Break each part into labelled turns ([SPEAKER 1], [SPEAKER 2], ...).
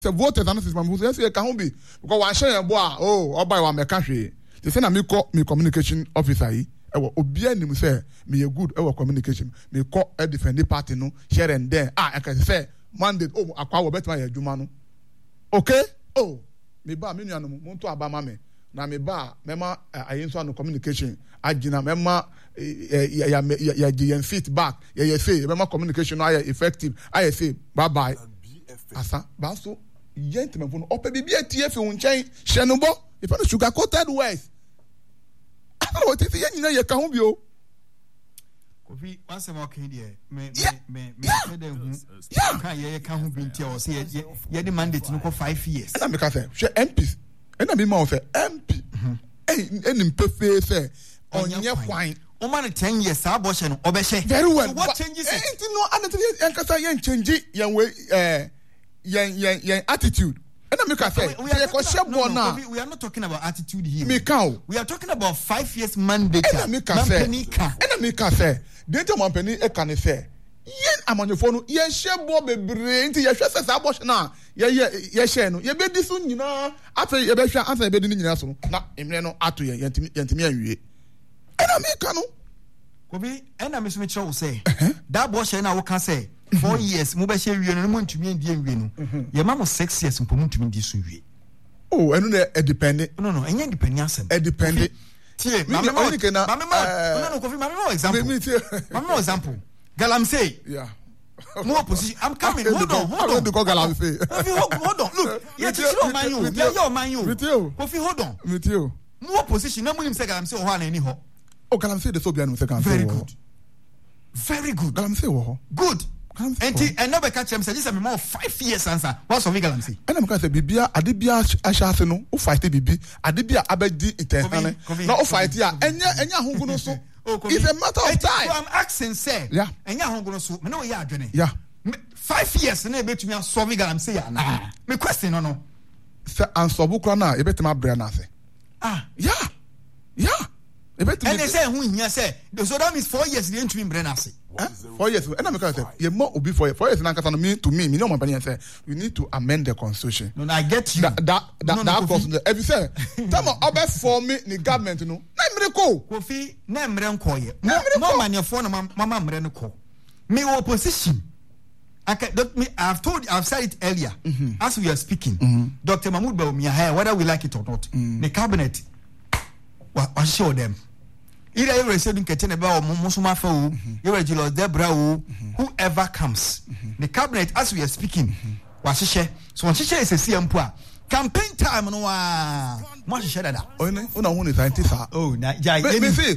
[SPEAKER 1] The voters and system who say can be because one share boy or by one country. They say na me call me communication officer yi. Obi anim say me a good communication. Me call a defending party no share and there. I can say mandate akwa wo betima ya adwuma no. Okay? Me ba me nuanu mo to abama me. Na me ba mema ayenso no communication agina mema ya feedback ya say mema communication no effective. I say bye asa ba so gentleman for ope bibi atie fi unchen hyenubo if no sugar coated words I don't know what it is you ka ho bio
[SPEAKER 2] Kofi once more can there me kan ye ka ho bi ntia o say ye the mandate no for 5 years
[SPEAKER 1] na me ka say she MPs na me ma o say MP enim pefe say onye kwan
[SPEAKER 2] o man 10 years abortion no obehye
[SPEAKER 1] very well
[SPEAKER 2] so what changes it
[SPEAKER 1] no anatoli enkasa yen change yen we yen attitude and I make say
[SPEAKER 2] we are not talking about attitude here. We are talking about 5 years mandate.
[SPEAKER 1] And I make say didn't company e can say yen amanyofo no yen shebo bebre nti ye hwese sa abortion na ye share no ye be di so nyina afa ye be hwa ansa ye be di nyina so na emre no ato ye yentimi anwie and I make no
[SPEAKER 2] Kobi and I miss me chow say that abortion na wo can say 4 years mo be share wie no mo ntumi ndie wie no ye ma mo 6 years mpo mo ntumi ndie so wie
[SPEAKER 1] enu na depend
[SPEAKER 2] no enye depend asem
[SPEAKER 1] depend
[SPEAKER 2] tie mama no Kofi mama no example Galamsey more opposition I'm coming hold on
[SPEAKER 1] to call Galamsey
[SPEAKER 2] hold on look you chiro man you Kofi hold on
[SPEAKER 1] with you
[SPEAKER 2] more opposition na mo nim say Galamsey o ho na ni ho
[SPEAKER 1] Galamsey the so bia no second
[SPEAKER 2] very good
[SPEAKER 1] Galamsey wo
[SPEAKER 2] good and never catch him say this is more 5 years answer what's of Galamsey
[SPEAKER 1] and I'm say bibia ade bia ahase no o fight bibi ade bia abedi interne na o fight ya enya ahungu so it's a matter of time
[SPEAKER 2] so I'm asking say enya ahungu so me no ya adwene 5 years na ebetumi solve Galamsey ya na me question no
[SPEAKER 1] say answer bukra na ebetuma bra na say
[SPEAKER 2] and they say who here say so that means 4 years they ain't to bring us
[SPEAKER 1] 4 years and I'm say you more obi 4 years na kasa no mean to me no man say we need to amend the constitution
[SPEAKER 2] no I get you
[SPEAKER 1] that cause if you say tell me obe form the government no na mre ko
[SPEAKER 2] Kofi na mre nko ye no man for no mama mre no ko me opposition I've said it earlier as we are speaking Dr. Mahmoud Bawumia here whether we like it or not the cabinet what show them either you receive nkete about musuma fa o you regular Debra o whoever comes the cabinet as we are speaking wa hyehyɛ so on hyehyɛ is a CM a campaign time no wa mo hyehyɛ dada
[SPEAKER 1] una hu ni scientist
[SPEAKER 2] na me
[SPEAKER 1] see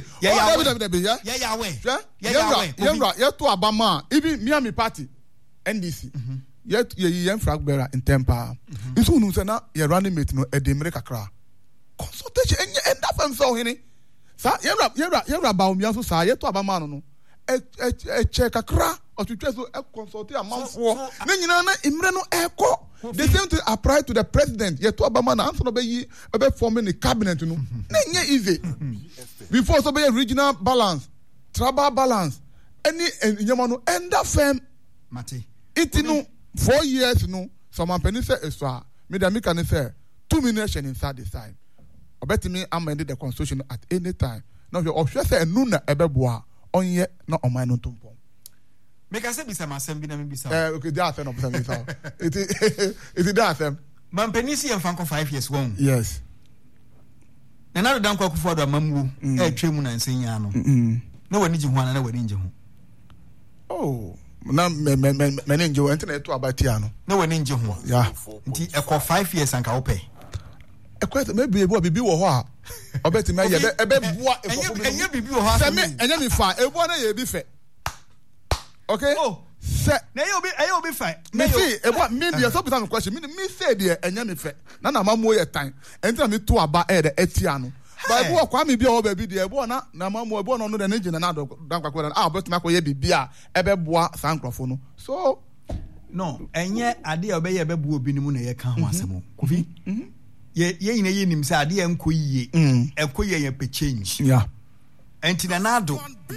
[SPEAKER 1] ya to abama even Miami party NDC yet ye frag bearer in temper isu unu say na ye running mate no edemre kakra consultation and that fam so hini sa yera Bawumia so sa ye to abama no check kakra otwetwe so consult amanfo na nyina na imre no eko the same to apply to the president ye to abama na answer no be yi be forming the cabinet no na nye easy before so be regional balance tribal balance any nyama no end that firm
[SPEAKER 2] mate
[SPEAKER 1] it no 4 years no some company say eso me da me can say 2 minutes inside the side obetimi amend the constitution at any time now you obsess say enu na ebeboa onye na oman no tompo
[SPEAKER 2] make I say bisa masem bi na me bisa
[SPEAKER 1] okay there are no bisa it there them
[SPEAKER 2] man penisi en fanko 5 years won
[SPEAKER 1] yes
[SPEAKER 2] na na dan kwa kufu ado mamu e twemu na nsenya no na wani ji ho na wani nje ho
[SPEAKER 1] na me nje ho enti to abatia no
[SPEAKER 2] na wani nje ho nti e ko 5 years anka wo pe
[SPEAKER 1] maybe ebo bibi wo ho a obeti me ye ebe bua
[SPEAKER 2] enye bibi wo ho
[SPEAKER 1] se me enye mi fa ebo na ye bi fe okay se
[SPEAKER 2] na ye obi fa
[SPEAKER 1] me see ebo me dey so put question me say dey enye mi fe na mamu ye tan enti na me to aba e de etia no ba ebo kwa me bi o ba bi dey ebo na mamu ebo no de engine na do dan kwakwa na obeti ma ko ye bibi a ebe bua san krofo no so
[SPEAKER 2] no enye ade a obeye ebe bua obi ni mu na ye kan ho asemo Kofi ye yina ye nim say ade enko yiye enko ye pe change
[SPEAKER 1] yeah
[SPEAKER 2] enti na nado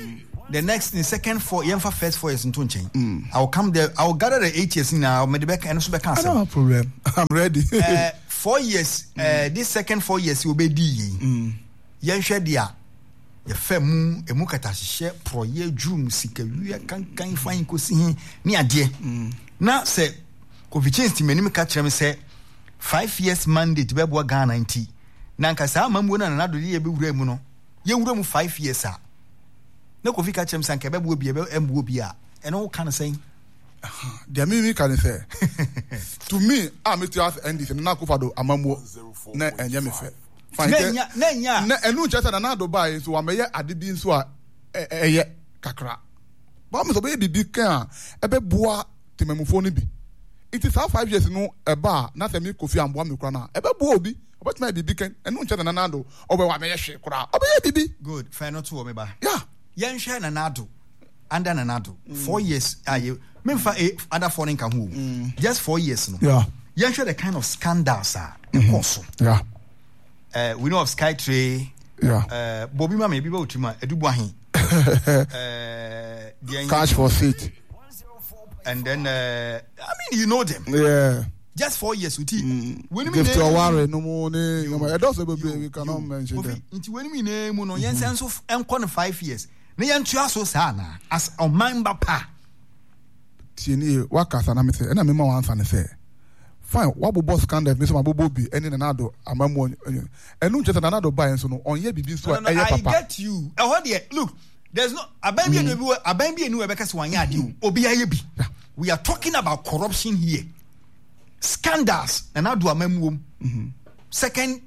[SPEAKER 2] the next in second 4 years for first 4 years in Tunchain. I will come there. I will gather the 8 years now. Medibek and Super
[SPEAKER 1] I don't
[SPEAKER 2] Council.
[SPEAKER 1] have problem. I'm ready.
[SPEAKER 2] 4 years. This second 4 years you will be D. Yen Shadia. Your femu emukata share pro ye drum sika wi kan fine ko si ni ade. Na say Kofi Chains ti menim ka kire me say 5 years mandate be bo Ghana 90. Na nka sa amamwo na do ye be wura mu no. Ye wura mu 5 years a. Na Kofi ka kire me sanka be bo bi e be embo bi a. Eno kan say
[SPEAKER 1] There me can say to me I'm to ask NDC na Kofa do amamwo na enye me fe.
[SPEAKER 2] Nenya
[SPEAKER 1] na enu chesa na do buy so ameye ade bi nso a eye kakra ba me so be bibi kan ebe boa temamufo no bi it is 5 years no eba na se me Kofi amboa me kra na ebe boa obi obetuma bibi kan enu chesa na do obe wa meye hwe kra obe ye bibi
[SPEAKER 2] good fair not to me ba
[SPEAKER 1] yeah
[SPEAKER 2] yen hwe na nado under na nado 4 years aye me fa other foreign kan hu just 4 years no
[SPEAKER 1] yeah
[SPEAKER 2] yen hwe the kind of scandals also
[SPEAKER 1] yeah
[SPEAKER 2] we know of Skytree.
[SPEAKER 1] Yeah.
[SPEAKER 2] Bobby Mama, people to my Edubuahin.
[SPEAKER 1] Cash for seat.
[SPEAKER 2] And then, you know them.
[SPEAKER 1] Yeah.
[SPEAKER 2] Just 4 years with you. When
[SPEAKER 1] give to a warrant, no more name. We cannot mention them.
[SPEAKER 2] Into when we name, no, yen sense of 5 years. Nayan Chaso Sana as a man papa.
[SPEAKER 1] Tini, what can I say? And I remember one fan say. Fine, what boss scandal, Mr. Mabobi, and in another, among and no just another buy and so on, ye be so
[SPEAKER 2] I get you. Look, there's no a baby new because one yard you, Obi. We are talking about corruption here, scandals, and I do a memo. Second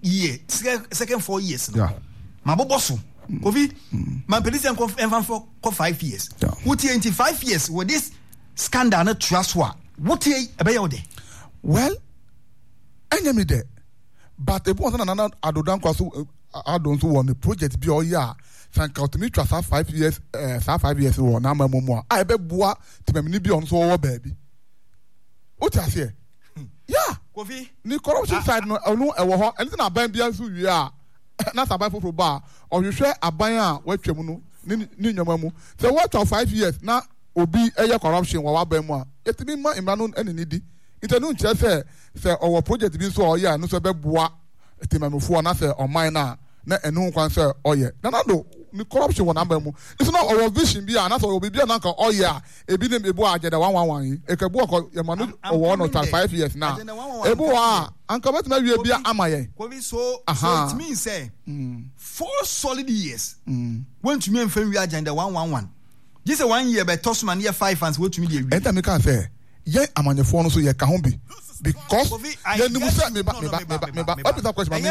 [SPEAKER 2] 4 years.
[SPEAKER 1] Yeah,
[SPEAKER 2] Mabobosu, Kofi, my police and for 5 years. What 5 years with this scandal not trust what ye about day?
[SPEAKER 1] Well, enemy there, but it wasn't another Adodan Kwasu. I don't want the project be all year. Thank God to me, trust 5 years, 5 years or now, my mom. I bet boy to me be on so baby. What I say? Yeah,
[SPEAKER 2] Kofi,
[SPEAKER 1] the corruption side no, anything I buy beer so you are not a buy for bar or you share a buyer what you know, Ninamu. So what of 5 years now? Obi a corruption or Bema. It be my Emmanuel and needy. It no just say our project be so yeah no so be boa temamufo na say on mine na enu kwan say oye na do the corruption won ambamu it's not our vision be na so obi bia na ka oye ebi dem ebo ageda 111 e ka bo ko yamanu owo no 5 years na ebo a anka bet na wie bia amaye
[SPEAKER 2] so it means say 4 solid years when to me mfa wi agenda 111 just 1 year be tosman year 5 and what to me dey wi
[SPEAKER 1] enta me kan say ye amanyefo no so ye ka ho bi because ye nimu say me ba what is question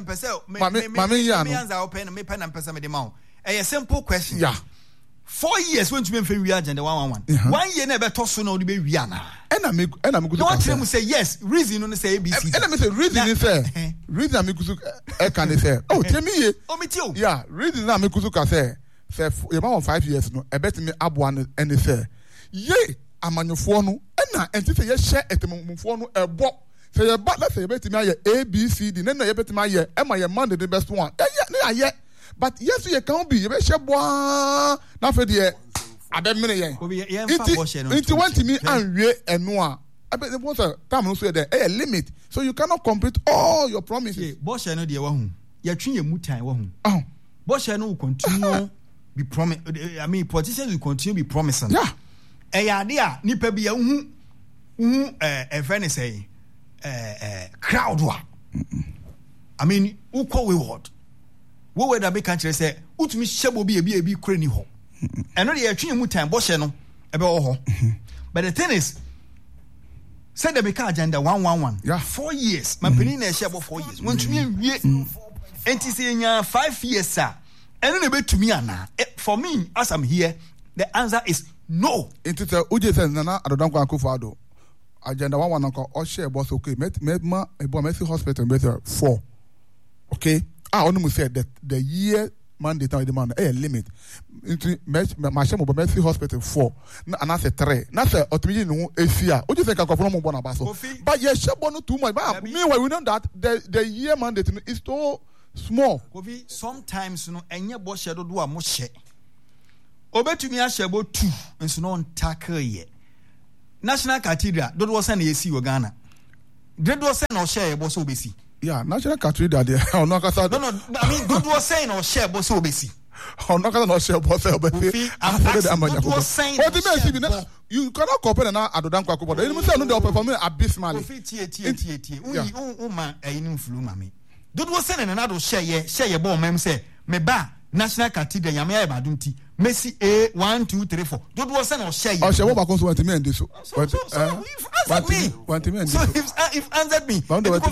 [SPEAKER 1] mami ya no
[SPEAKER 2] answer open me pen and person me dey ma a simple question
[SPEAKER 1] yeah
[SPEAKER 2] 4 years when to me mfa wi agenda 111 1 year na be to so na be wi ana
[SPEAKER 1] me kuzu
[SPEAKER 2] no tell me say yes reason no say abc
[SPEAKER 1] and me say reason is say reason me kuzu e can say oh tell me ye
[SPEAKER 2] o me tio
[SPEAKER 1] yeah reason na me kuzu ka say ye ba 5 years no e bet me aboa no any say ye amanyofo no na enti say ye share etemumfo no ebo say ye ba let say ye betimi aye abcd na ye betimi aye e ma ye man the best one na ye but yes ye can be ye be share boa na fe de abemene ye enti want me anwie eno a abet the boss time no so there a limit so you cannot complete all your promises
[SPEAKER 2] boss no de wa hu ye twen ye mutan wa hu boss no will continue be promise I mean politicians will continue be promising
[SPEAKER 1] yeah
[SPEAKER 2] ade a nipa bia hu e friend say crowd wa I mean who call wayward we da be kan kire say utumi hyebo bi kure ni ho eno de yatwe mu time bo hye no e be wo ho but the thing is said the make agenda 111
[SPEAKER 1] yeah
[SPEAKER 2] 4 years my penny na hyebo 4 years when tumi wie enti say nya 5 years a eno na betumi ana for me as I'm here the answer is no.
[SPEAKER 1] Into the Uji says Nana Adodankwa Akufo-Addo agenda 111 nko o share boss okay ma ebo Mercy Hospital better 4 okay onu say that the year mandate now demand a limit into ma share mo Mercy Hospital 4 na say 3 na say otumiji no efia Uji say kakofo mo bona baso but ye share bono too much but meanwhile we know that the year mandate is too small
[SPEAKER 2] Kofi sometimes no enye bo share do a mo share obetumi ahyebo 2 nso no tackle ye National Cathedral dodo wo send yesi wo Ghana dodo send no share yebo so obesi
[SPEAKER 1] yeah National Cathedral there no kasa
[SPEAKER 2] no I mean dodo send no share yebo so obesi
[SPEAKER 1] no kasa no share yebo so obesi you cannot compare na Adodan Kwaku but you say no dey perform abysmally
[SPEAKER 2] tie uma ayinu flu mame dodo send na do share yebo mem say me ba National Cathedral yame ya badunti Messi A 1 2 3 4 dodo wo say no share you
[SPEAKER 1] share what back so want me and this so
[SPEAKER 2] if answered me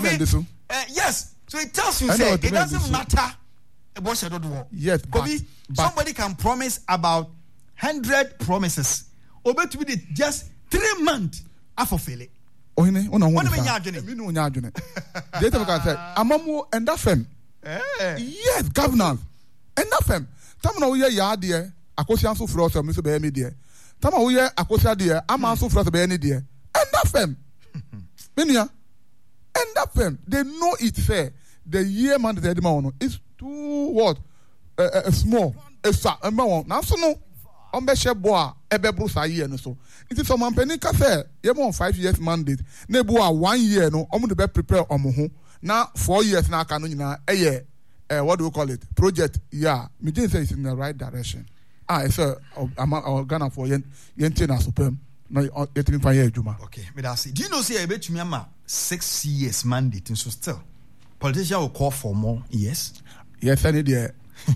[SPEAKER 2] yes so it tells you say it doesn't matter about share dodo
[SPEAKER 1] yes but
[SPEAKER 2] somebody can promise about 100 promises obet with it just 3 months afofele
[SPEAKER 1] ohine una
[SPEAKER 2] won me nya adwene
[SPEAKER 1] me no nya adwene dey tell me say amamu and that fem yes governance and that fem tamna wo ye ya de akosia so fro so me so be me de tamna wo ye akosia de ama so fro so be ne de and that fem menia and that fem they know it fair the year man the man no is too what small esa emma won na so no on be shebo a ebe bru sa year no so it is some company ka say ye mo 5 years mandate na ebu a 1 year no omo de be prepare omo ho na 4 years na aka no nyina what do we call it project yeah me think say it's in the right direction it's Ghana for yen na superm na getting fire ejuma
[SPEAKER 2] okay me that say do you know say e betumi ama 6 years mandate so still politician will call for more yes
[SPEAKER 1] any there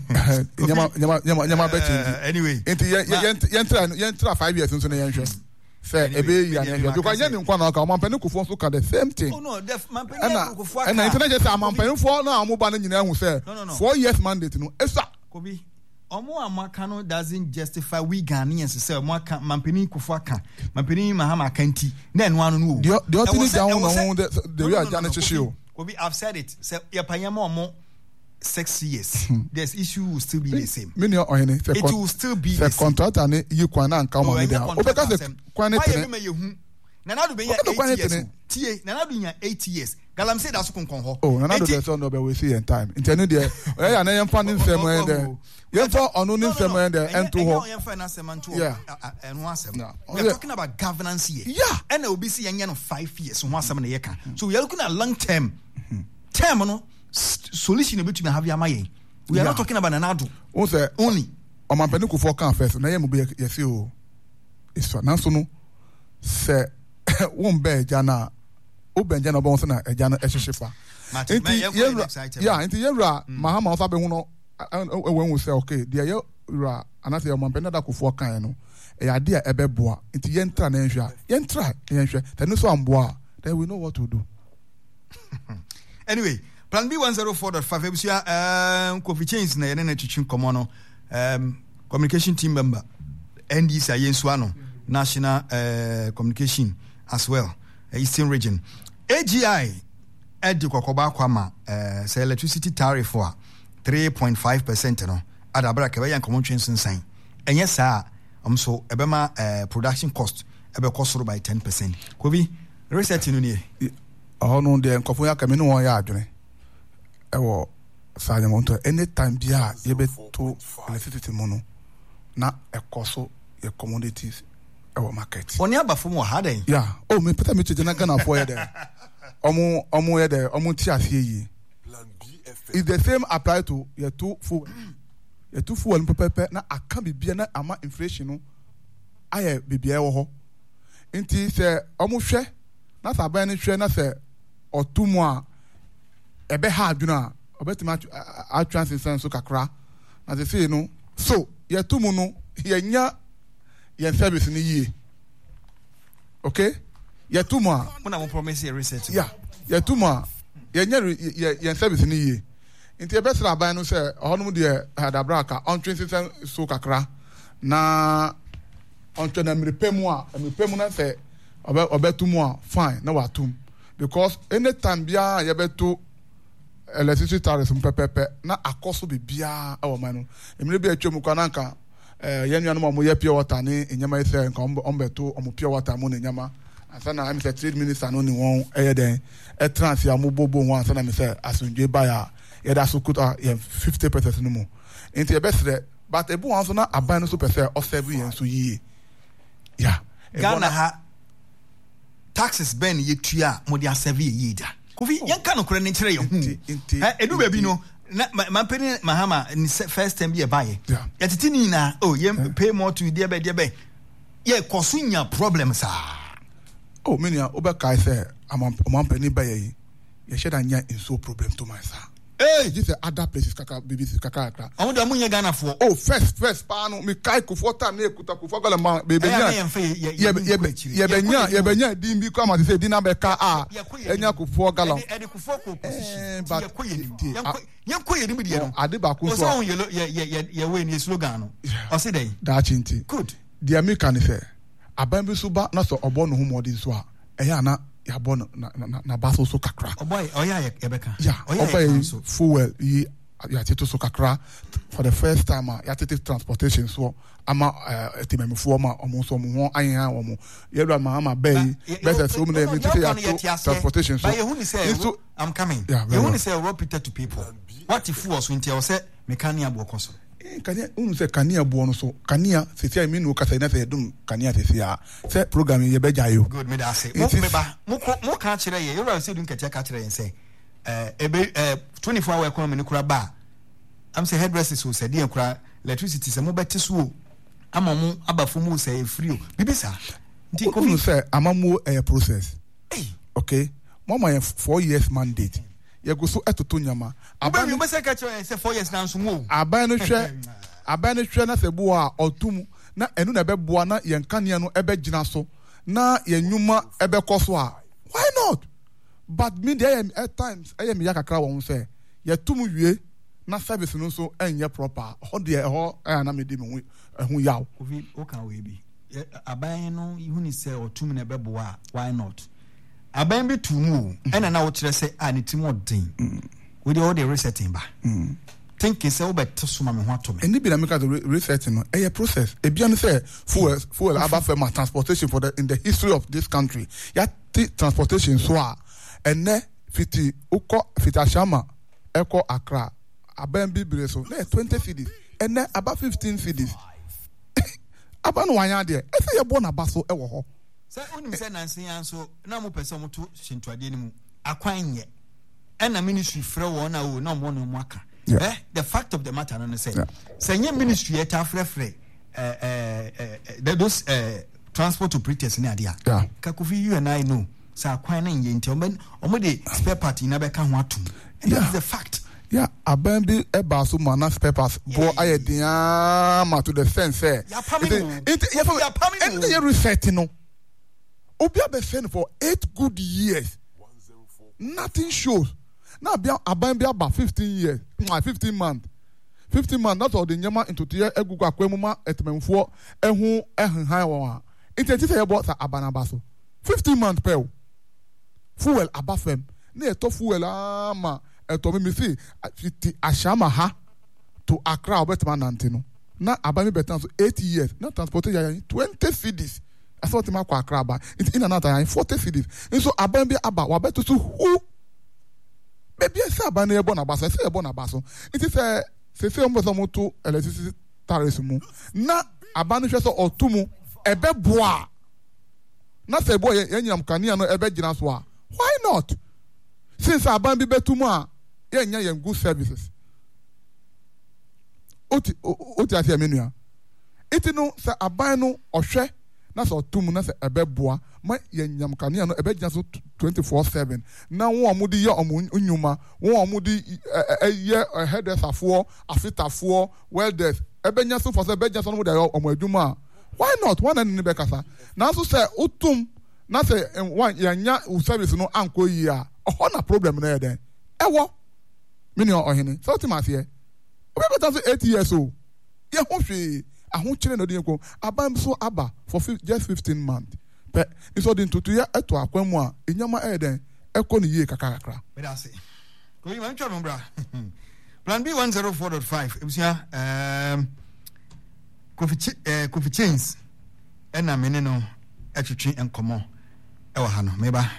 [SPEAKER 1] nyama bet
[SPEAKER 2] anyway
[SPEAKER 1] yen try 5 years so na yen hwe say ebe ya na because yen nkwa na ka mampani kufo so ka the same thing
[SPEAKER 2] no def mampani kufo aka
[SPEAKER 1] and internet just mampani for na amuba na nyina hu say 4 years mandate no esa
[SPEAKER 2] kobi omo amaka no doesn't justify we Ghanaians say omo aka mampani kufo aka mampani mahama kanti na enu anu no
[SPEAKER 1] the other down no the way ajana chishio
[SPEAKER 2] kobi I've said it say yapanyama omo 6 years this issue will still be the same
[SPEAKER 1] many ohene
[SPEAKER 2] it will still be the same
[SPEAKER 1] contractor ne yi kwan na nka mo me dia obeka se kwan ne tene
[SPEAKER 2] nanado be ya 8 years tie nanado nya 8 years galam say that so konkon ho
[SPEAKER 1] nanado dey so no be we see in time intene dey ya na yemfa ne nsem en dey yemfa onu ne nsem en dey ento ho
[SPEAKER 2] yemfa na nsem ento ho eno asem we are talking about governance here and obi see yenya no 5 years ho asem na ye kan so we are looking at long term no solution about me have yamaye we are not talking about anado only
[SPEAKER 1] o man panic for kan first na yemu be yesi o iso na so no se won be jana o benja na bo so na eja na ehyehepa inti yewra mahama ofa be hu no ewen say okay dia yewra anase o man panic da kofo kan no e ya de ebe boa inti yentra na enhwa yentra yenhwe tanu so amboa then we know what to do
[SPEAKER 2] anyway Plan B 104.5 ebusia Kofi Chains na yene na twitwin komo no communication team member NDC ayensu ano national communication as well Eastern region AGI edi kokoba kwama say electricity tariff for 3.5% no adabra ke yan komo twin sensan enye saa so ebema production cost ebe kosoro by 10%. Kobi research no nie
[SPEAKER 1] no de nkofo ya kame no won ya adwene ewo sa nyamonto anytime bia ye beto electricity mono na ekoso ye commodities ewo market
[SPEAKER 2] oni abafo mo ha den
[SPEAKER 1] yeah me peta me cheje na Ghana for ye there omo ye there omo ti asie yi is the same apply to ye two fuel pepe na aka bibia na ama inflation no aye bibia wo ho nti se omo hwe na saban ni hwe na se otumu a ebe ha aduna obetima atransition so kakra na they say no so ye tumu no ye nya ye service ni yie okay ye tumu a
[SPEAKER 2] una mo promise ye research
[SPEAKER 1] yeah ye tumu a ye nya ye service ni yie nti e betra ban no say honum de hadabra ka on transition so kakra na on tena mrepemu na say obetumu a fine na watum because anytime bia ye beto electricity tariff pepepe na akoso bibia e wo man no emire bi atwam kwa nanka yenuanu mo ye pure water ni enyama ise nka ombeto omo pure water mo na enyama asana am say trade minister no ni won den trans ya mo bobo won asana me say asunje ba ya ye da so kuta ye 50% no mo enti e besre but ebu wan so na aban no so pese o serve yen so yie yeah
[SPEAKER 2] Ghana ha taxes ben yetua mo dia serve yie da Kofi yanka no kore ne kire ye hu edu ba bi no na man peni mahama ni first time be buy yetiti ni na yem pay more to there be ye kosunya problems
[SPEAKER 1] menia obekai say amam peni ba ye should anya in so problem to myself. This is other places kaka BBC kaka.
[SPEAKER 2] I want to munya Ghana for.
[SPEAKER 1] First pano me kai ku for time me kuta ku for gala be nya. Ye benya dimbi come as say dina be ka enya ku for gala.
[SPEAKER 2] E ku for ko position.
[SPEAKER 1] But
[SPEAKER 2] yem ko yedi bi no.
[SPEAKER 1] Ade ba ku so.
[SPEAKER 2] O ye we ni slogan no. O say dey.
[SPEAKER 1] Da chinti.
[SPEAKER 2] Good.
[SPEAKER 1] Dia me kan say abambi so ba na so obo no hu modin so a. Eya na ya bon na baso so kakra.
[SPEAKER 2] Boy, oya yebeka.
[SPEAKER 1] Oya fuel ya tito so kakra for the first time ya tito transportation so ama timemfo ma omo so mo ho ayan omo yelwa ma bay better so me tito ya transportation so.
[SPEAKER 2] But you say I'm coming. You want to say repeat to people. What if was winter or say mechanic abokoso.
[SPEAKER 1] Kania say kania bo no so kania sesi me no kasa na say dum kania sesi a say program ye beja yo
[SPEAKER 2] good me da say mo ka kire ye you say dum kete ka kire ye say 24 hour economy ni kura ba am say hairdressers so say dey kura electricity say mo beti so ama mo abafo mo say free o bibisa
[SPEAKER 1] nti ko say amamu process okay mama 4 years mandate ye go so etoto nyama
[SPEAKER 2] aban you say ka kire say 4 years na so mo
[SPEAKER 1] aban no hwe na se bo a otum na enu na beboa na ye nkania no ebegina so na ye nwuma ebekoso a why not but me there at times me yakakra won say ye tum wie na service no so enye proper ho de ho na me de me hu yaw
[SPEAKER 2] o kan we bi aban no hu ni say otum na beboa why not aban bi tumu ena na wo kire say ne timo den we dey all the resetting ba thinking say obet suma me ho ato me
[SPEAKER 1] eni bi na make the resetting no process e bia no say fuel aba for my transportation for in the history of this country ya transportation so a ene fiti ashama eko Accra aban bi bire so na 20 cedis ene about 15 cedis aba no wanya de e say ye bo na ba so e wo ho
[SPEAKER 2] say onim say nansen anso na mo pese mo to shintuade ni mu akwan ye ena ministry frɛ won na o na mo no mo aka the fact of the matter no say say nye ministry e ta frɛ those transport operators ni ade a ka Kofi you and I know say akwan na nye nti omo de spare part na be ka ho atum and that's the fact
[SPEAKER 1] aban bi eba so mana spare parts bo ayedian ma to the sense
[SPEAKER 2] ya
[SPEAKER 1] you resetting no obi abesen for 8 good years nothing shows now aban bi about 15 years 15 months that's all the nyama into the egugu akwemuma etememfo ehu ehan won it say about abanaba so 15 months per fuel abafem na eto fuel ama eto me see fiti ashama ha to Accra obetman nantino na abami betan so 8 years na transportation 20 cedis that's what ma kwa Accra ba in another 40 cedis so abambi aba wa beto so who maybe say abani ebo na baso say ebo na baso it is say mo so moto electricity tariffs mu na abani hwe so otumu ebe boa na say boy yenyam kania no ebe gina so a why not since abambi betumu a yenya good services oti ati amenua iti no say aban no ohwe na so otumu na say ebe boa ma yenyam kania no ebe gina so 24/7 na won omudi ye onyuma won omudi ye headersafo afitafo welders ebe nya so for say ebe gina so no de omo adwuma why not one and be kasa na so say utum na say one yanya service no anko yi a ho na problem na den ewo mini ohene so timase e obi better say 8 years old ye ho hwe ahun kire no den ko abam so aba for just 15 months but so den to ya eto akwamu a enyama eden eko ni ye kakakra
[SPEAKER 2] be da say ko yi man twa no bra plan B 104.5 ebusia Kofi Chains ena mene no atwetwe enkomo e wa ha no meba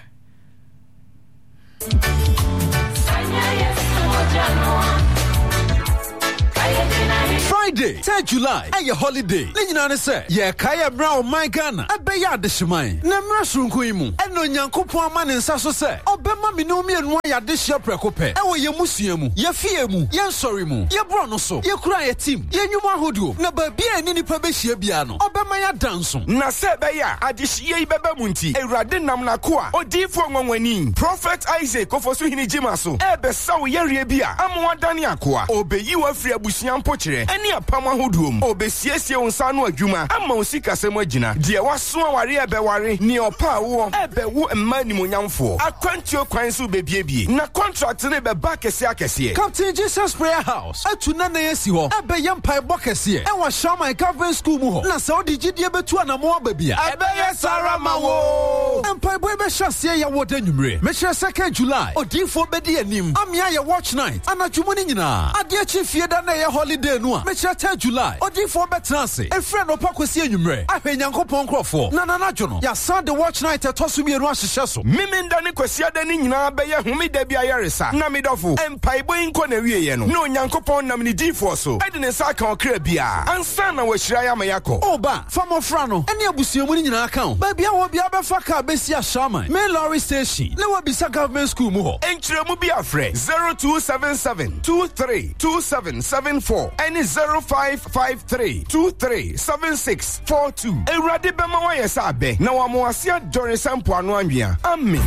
[SPEAKER 3] Friday Friday, 10 July, and your holiday. Lenyina ne say, ye kaya bra my Ghana. Abeya adehyeman. Na mra sunku imu. Eno Nyankopon ama ne nsa so say, obema me no mienu ya adehye prekope. Ewo ye musua mu, ye fie mu, ye nsori mu, ye bro no so, ye kura ye team, ye nwuma hodo. Na ba bia ni nipa be hia bia no. Obema ya danso.
[SPEAKER 4] Na se be ya adehye yi bebe munti. Ewurade nam na ko a odifo nwanwani. Prophet Isaac kofoso hini jima so. Ebe sawo ye rie bia. Amwa dani akoa. Obeyi wa firi abusua mpokire. Eni apam ahodom. Obesiesie wonsa no adwuma. Ama osika sem agina. De waso aware ebe ware. Ni opa wo. Ebe wo emma ni monyamfo. Akwantio kwan so bebiebie. Na contract ne be ba kese akese.
[SPEAKER 3] Captain Jesus Prayer House. Atuna na yesi ho. Ebe yempa ebo kese. E wa Shaman Calvary School mu ho. Na se odi gidie betu anamo ababia.
[SPEAKER 4] Ebe ye sarama wo.
[SPEAKER 3] Empa ebo be hwase ya wo danwumre. Me hwere 2nd July. Odifo bedi anim. Amia ye watch night. Anadwumu ni nyina. Ade chi fie da na ye holiday no a. Me hwere 10 July. Odifo betra ase. Efre no pakosi anwumre. Ahwe Nyankopon krofo. Na nadwo no. Ya san the watch night etoso mienu ahyehye so.
[SPEAKER 4] Mimenda ne kwasi ada ni nyina be ye homida bia yaresa. Na medofo. Empa ebo inko na wie ye no. No Nyankopon nam ni difo so. Ade ne sa kan okra bia. Ansa na wahira ya mayako.
[SPEAKER 3] Oba, famofra no. Ene abusuamu ni nyina aka ho. Ba bia wo bia be fa ka besi a Shaman. Me lorry station. Le wa bisa government school mu ho.
[SPEAKER 4] Enchiremu bi afre 0277 232774 and 0553 237642. Ewurade bema wa yesa be na wa mo ase adore sampo anu anwia. Amen.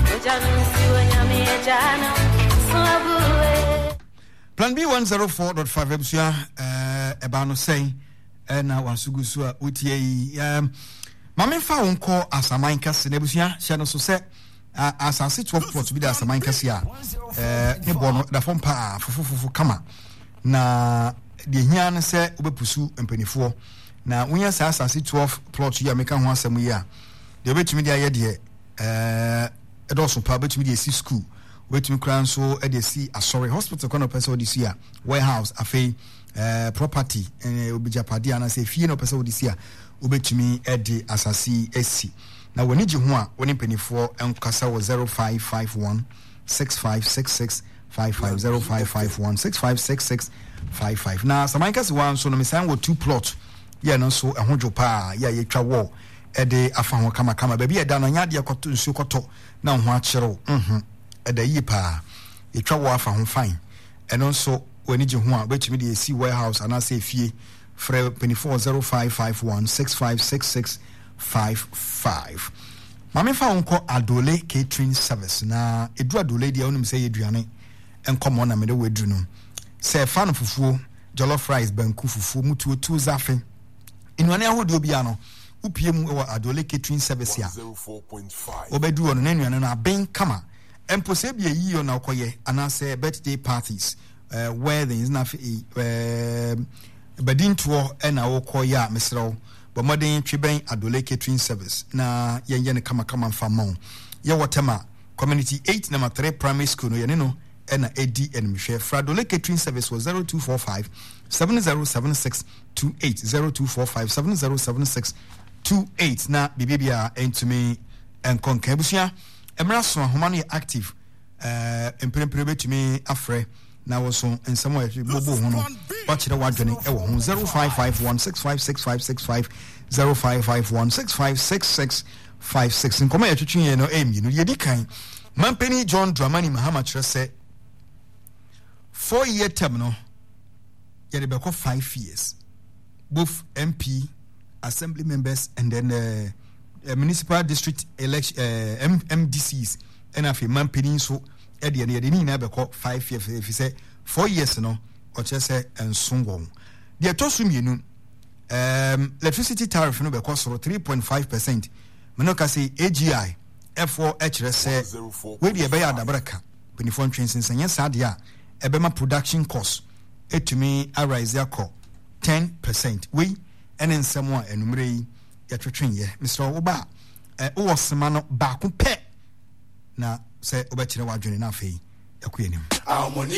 [SPEAKER 2] Plan B 104.5 ebusia eba no say na wansugusu a utie mame fa wonko asaman kase na ebusia hye no so se asase 12 plots bi da asaman kase a ne bono da fom pa fufufu kama na de hia ne se obepusu empanifo na wonya sa asase 12 plots ya meka ho asam yi a de obetumi de aye de edoso pa obetumi de si school obetumi kran so e de si asori hospital kono person de si a warehouse afei property obijapade ana se fie no person de si a obetumi e de asase esi na woni gi ho a woni penifo enkasa wo 0551 6566 550551 656655 na samanka se wan so no mesan wo 2 plot ye no so ehodwo pa ya yetwa wo e de afa ho kama ba bi e da no nya de koto nsu koto na ho a kyereo e da yi pa yetwa wo afa ho fine eno so woni gi ho a betumi de esi warehouse ana se fie frɛ penifo 0551 656655 mame fa wonko Adole catering service na edu Adole dia wonim sɛ yeduane enkomo na mede wedru no sɛ fa no fufuo jollof rice banku fufuo mutuo tu zafe inuane ahodo bia no upie mu wɔ Adole catering service ya obedu ono na nuane no aben kama empo sɛ bia yiyo na okoye anase birthday parties weddings na badintuo na wokoya mesrew bomoden tweben Adole catering service na yenye ne kama mfamon ye wotema community 8 number 3 primary school no yene no na edi enmhwe fra Adole catering service was 0245 707628 0245 707628 na bibibia entumi enkonka ebusia emra so ahoma no active emprempre betumi afre na woso ensemo ya bobo ho no wakire wadwene e wo ho 0551656565 0551656656 nkoma ya twetwe no emi no yedi kan Mampeni John Dramani Mahama kyerɛ 4-year term no yɛde bɛkɔ 5 years both MP assembly members and then municipal district election MDCs and afi Mampeni so ɛde ne yɛde ni na bɛkɔ 5 years if say 4 years no ɔkyerɛ sɛ nsongo deɛ ɛtɔ mienu electricity tariff no bɛkɔ soro 3.5%. Meno ka say AGI F4 ɛkyerɛ sɛ we deɛ ɛbɛyɛ adabraka penifo ntwensensan saa deɛ a ɛbɛma production cost etumi arise akɔ 10%. We ɛne nsɛm a enumere yi yɛtwetwenye Mr. Oba wɔ sema no baako pɛ na sɛ wobɛkyerɛ wadwene na afei ɛkɔ anim.